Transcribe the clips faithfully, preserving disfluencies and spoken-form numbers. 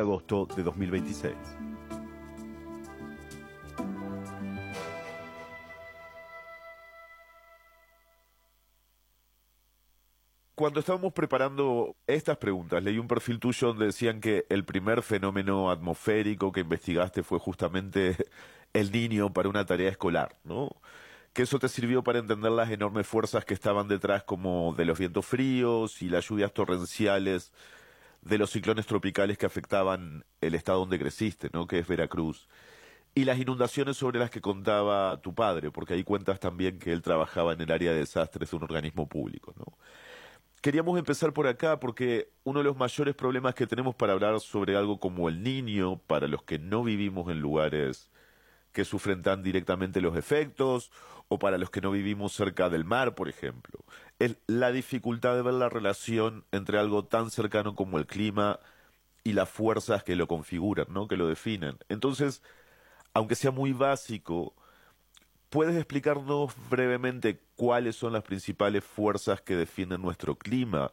agosto de dos mil veintiséis. Cuando estábamos preparando estas preguntas, leí un perfil tuyo donde decían que el primer fenómeno atmosférico que investigaste fue justamente el niño para una tarea escolar, ¿no? Que eso te sirvió para entender las enormes fuerzas que estaban detrás, como de los vientos fríos y las lluvias torrenciales de los ciclones tropicales que afectaban el estado donde creciste, ¿no? Que es Veracruz. Y las inundaciones sobre las que contaba tu padre, porque ahí cuentas también que él trabajaba en el área de desastres de un organismo público, ¿no? Queríamos empezar por acá porque uno de los mayores problemas que tenemos para hablar sobre algo como el Niño, para los que no vivimos en lugares que sufren tan directamente los efectos, o para los que no vivimos cerca del mar, por ejemplo, es la dificultad de ver la relación entre algo tan cercano como el clima y las fuerzas que lo configuran, ¿no? Que lo definen. Entonces, aunque sea muy básico, ¿puedes explicarnos brevemente cuáles son las principales fuerzas que definen nuestro clima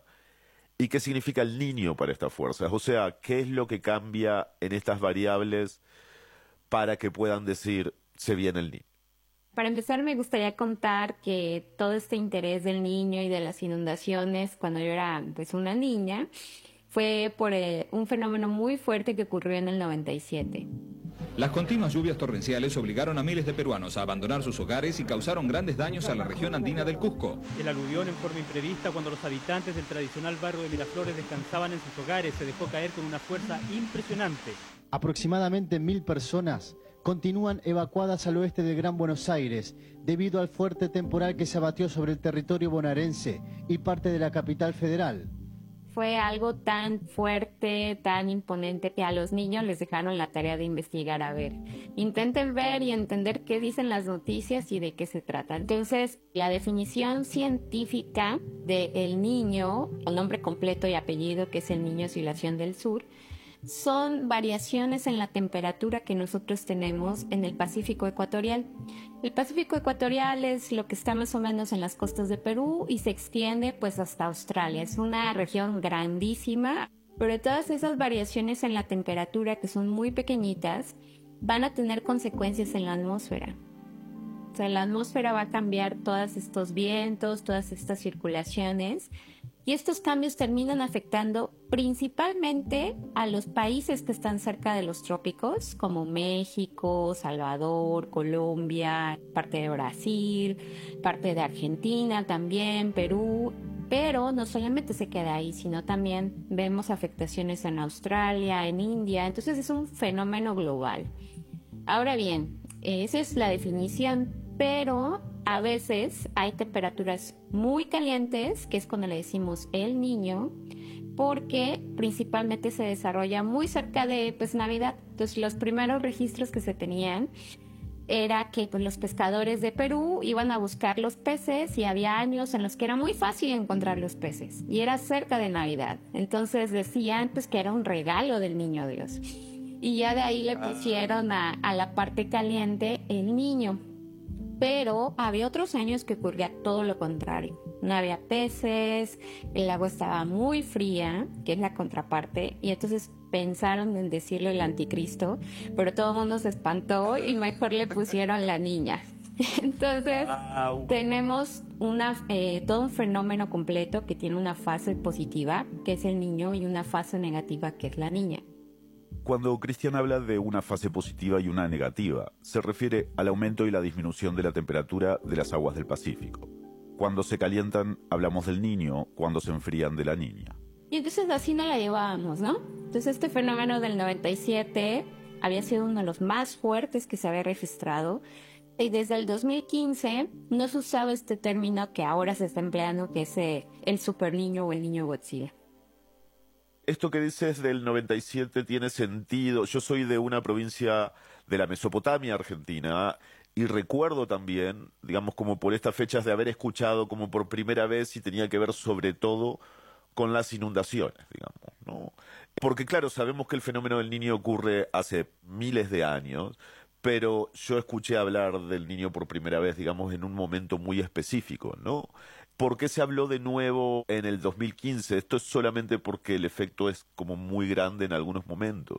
y qué significa el Niño para estas fuerzas? O sea, ¿qué es lo que cambia en estas variables para que puedan decir se viene el Niño? Para empezar, me gustaría contar que todo este interés del niño y de las inundaciones cuando yo era pues una niña fue por eh, un fenómeno muy fuerte que ocurrió en el noventa y siete. Las continuas lluvias torrenciales obligaron a miles de peruanos a abandonar sus hogares y causaron grandes daños a la región andina del Cusco. El aluvión en forma imprevista cuando los habitantes del tradicional barrio de Miraflores descansaban en sus hogares se dejó caer con una fuerza impresionante. Aproximadamente mil personas continúan evacuadas al oeste del Gran Buenos Aires debido al fuerte temporal que se abatió sobre el territorio bonaerense y parte de la capital federal. Fue algo tan fuerte, tan imponente, que a los niños les dejaron la tarea de investigar. A ver, intenten ver y entender qué dicen las noticias y de qué se trata. Entonces, la definición científica de El Niño, el nombre completo y apellido, que es el Niño Oscilación del Sur, son variaciones en la temperatura que nosotros tenemos en el Pacífico ecuatorial. El Pacífico ecuatorial es lo que está más o menos en las costas de Perú y se extiende pues hasta Australia. Es una región grandísima, pero todas esas variaciones en la temperatura, que son muy pequeñitas, van a tener consecuencias en la atmósfera. O sea, la atmósfera va a cambiar todos estos vientos, todas estas circulaciones, y estos cambios terminan afectando principalmente a los países que están cerca de los trópicos, como México, Salvador, Colombia, parte de Brasil, parte de Argentina también, Perú. Pero no solamente se queda ahí, sino también vemos afectaciones en Australia, en India. Entonces es un fenómeno global. Ahora bien, esa es la definición, pero a veces hay temperaturas muy calientes, que es cuando le decimos el Niño, porque principalmente se desarrolla muy cerca de pues, Navidad. Entonces los primeros registros que se tenían era que pues, los pescadores de Perú iban a buscar los peces y había años en los que era muy fácil encontrar los peces y era cerca de Navidad. Entonces decían pues, que era un regalo del Niño Dios. Y ya de ahí le pusieron a, a la parte caliente el Niño. Pero había otros años que ocurría todo lo contrario. No había peces, el agua estaba muy fría, que es la contraparte, y entonces pensaron en decirle el anticristo, pero todo el mundo se espantó y mejor le pusieron la niña. Entonces wow. tenemos una, eh, todo un fenómeno completo que tiene una fase positiva, que es el niño, y una fase negativa, que es la niña. Cuando Cristian habla de una fase positiva y una negativa, se refiere al aumento y la disminución de la temperatura de las aguas del Pacífico. Cuando se calientan, hablamos del niño, cuando se enfrían, de la niña. Y entonces así no la llevábamos, ¿no? Entonces este fenómeno del noventa y siete había sido uno de los más fuertes que se había registrado. Y desde el dos mil quince no se usaba este término que ahora se está empleando, que es eh, el super niño o el niño Godzilla. Esto que dices del noventa y siete tiene sentido. Yo soy de una provincia de la Mesopotamia argentina y recuerdo también, digamos, como por estas fechas de haber escuchado como por primera vez, y tenía que ver sobre todo con las inundaciones, digamos, ¿no? Porque claro, sabemos que el fenómeno del Niño ocurre hace miles de años, pero yo escuché hablar del Niño por primera vez, digamos, en un momento muy específico, ¿no? ¿Por qué se habló de nuevo en el dos mil quince? ¿Esto es solamente porque el efecto es como muy grande en algunos momentos?